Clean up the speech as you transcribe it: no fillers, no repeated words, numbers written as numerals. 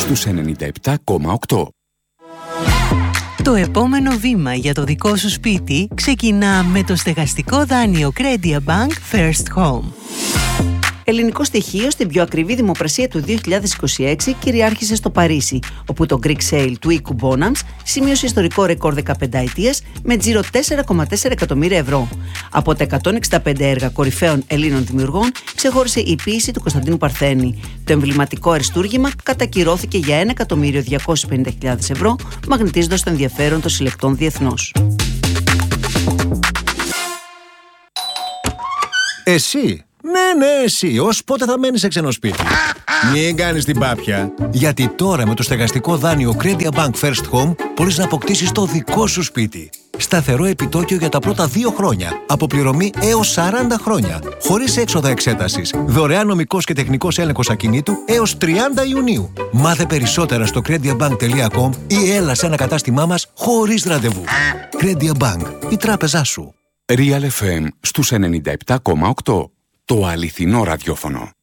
στους 97,8. Το επόμενο βήμα για το δικό σου σπίτι ξεκινά με το στεγαστικό δάνειο Credia Bank First Home. Ελληνικό στοιχείο στην πιο ακριβή δημοπρασία του 2026 κυριάρχησε στο Παρίσι, όπου το Greek Sale του οίκου Bonhams σημείωσε ιστορικό ρεκόρ 15 ετίας με τζίρο 4,4 εκατομμύρια ευρώ. Από τα 165 έργα κορυφαίων Ελλήνων δημιουργών ξεχώρισε η ποίηση του Κωνσταντίνου Παρθένη. Το εμβληματικό αριστούργημα κατακυρώθηκε για 1.250.000 ευρώ, μαγνητίζοντας το ενδιαφέρον των συλλεκτών διεθνώς. Εσύ! Ναι, εσύ. Ως πότε θα μένεις σε ξένο σπίτι? Μην κάνεις την πάπια. Γιατί τώρα με το στεγαστικό δάνειο Credia Bank First Home μπορείς να αποκτήσεις το δικό σου σπίτι. Σταθερό επιτόκιο για τα πρώτα 2 χρόνια. Αποπληρωμή έως 40 χρόνια. Χωρίς έξοδα εξέτασης. Δωρεάν νομικός και τεχνικός έλεγχος ακινήτου έως 30 Ιουνίου. Μάθε περισσότερα στο crediabank.com ή έλα σε ένα κατάστημά μας χωρίς ραντεβού. Credia Bank. Η τράπεζά σου. Real FM στους 97,8. Το αληθινό ραδιόφωνο.